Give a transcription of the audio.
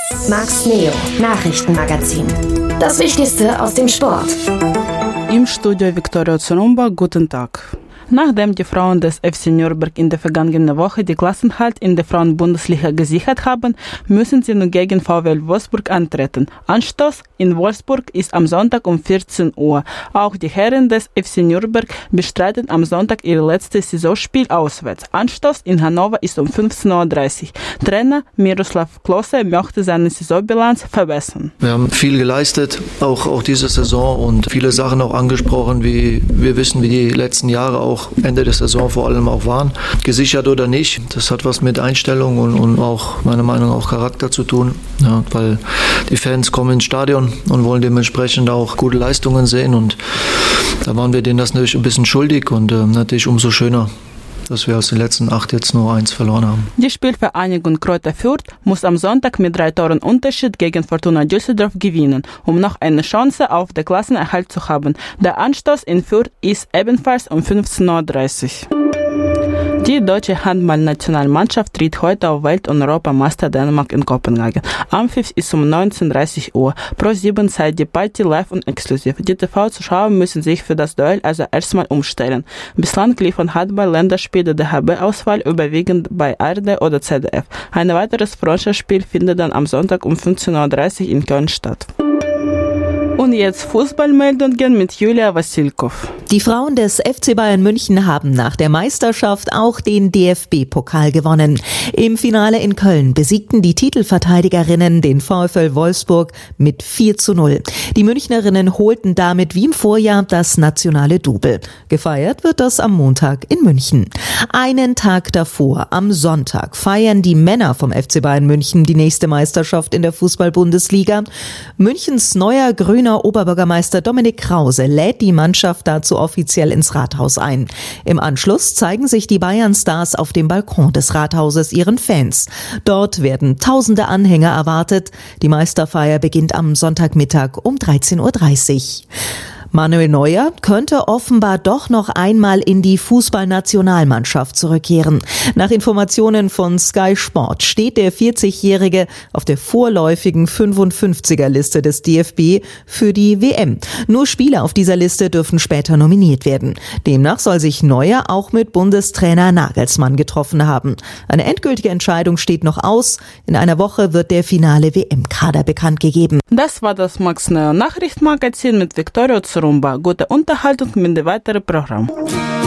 Max Neo Nachrichtenmagazin. Das Wichtigste aus dem Sport. Im Studio Viktoria Zurumba, guten Tag. Nachdem die Frauen des FC Nürnberg in der vergangenen Woche die Klassenerhalt in der Frauenbundesliga gesichert haben, müssen sie nun gegen VfL Wolfsburg antreten. Anstoß in Wolfsburg ist am Sonntag um 14 Uhr. Auch die Herren des FC Nürnberg bestreiten am Sonntag ihr letztes Saisonspiel auswärts. Anstoß in Hannover ist um 15:30 Uhr. Trainer Miroslav Klose möchte seine Saisonbilanz verbessern. Wir haben viel geleistet, auch diese Saison, und viele Sachen auch angesprochen, wie wir wissen, wie die letzten Jahre auch Ende der Saison vor allem auch waren. Gesichert oder nicht, das hat was mit Einstellung und auch, meiner Meinung nach, auch Charakter zu tun. Ja, weil die Fans kommen ins Stadion und wollen dementsprechend auch gute Leistungen sehen, und da waren wir denen das natürlich ein bisschen schuldig, und natürlich umso schöner, dass wir aus den letzten 8 jetzt nur 1 verloren haben. Die Spielvereinigung Kräuter Fürth muss am Sonntag mit 3 Toren Unterschied gegen Fortuna Düsseldorf gewinnen, um noch eine Chance auf den Klassenerhalt zu haben. Der Anstoß in Fürth ist ebenfalls um 15:30 Uhr. Die deutsche Handball-Nationalmannschaft tritt heute auf Welt- und Europameister Dänemark in Kopenhagen. Anpfiff ist um 19:30 Uhr. Pro7 zeigt die Party live und exklusiv. Die TV-Zuschauer müssen sich für das Duell also erstmal umstellen. Bislang liefern Handball-Länderspiele der HB-Auswahl überwiegend bei ARD oder ZDF. Ein weiteres Freundschaftsspiel findet dann am Sonntag um 15:30 Uhr in Köln statt. Und jetzt Fußballmeldungen mit Julia Wassilkow. Die Frauen des FC Bayern München haben nach der Meisterschaft auch den DFB-Pokal gewonnen. Im Finale in Köln besiegten die Titelverteidigerinnen den VfL Wolfsburg mit 4:0. Die Münchnerinnen holten damit wie im Vorjahr das nationale Double. Gefeiert wird das am Montag in München. Einen Tag davor, am Sonntag, feiern die Männer vom FC Bayern München die nächste Meisterschaft in der Fußball-Bundesliga. Münchens neuer grüner Oberbürgermeister Dominik Krause lädt die Mannschaft dazu offiziell ins Rathaus ein. Im Anschluss zeigen sich die Bayern-Stars auf dem Balkon des Rathauses ihren Fans. Dort werden tausende Anhänger erwartet. Die Meisterfeier beginnt am Sonntagmittag um 13:30 Uhr. Manuel Neuer könnte offenbar doch noch einmal in die Fußballnationalmannschaft zurückkehren. Nach Informationen von Sky Sport steht der 40-Jährige auf der vorläufigen 55er-Liste des DFB für die WM. Nur Spieler auf dieser Liste dürfen später nominiert werden. Demnach soll sich Neuer auch mit Bundestrainer Nagelsmann getroffen haben. Eine endgültige Entscheidung steht noch aus. In einer Woche wird der finale WM-Kader bekannt gegeben. Das war das Max Neo Nachrichtenmagazin mit Viktoria Zurumba. Gute Unterhaltung mit dem weiteren Programm.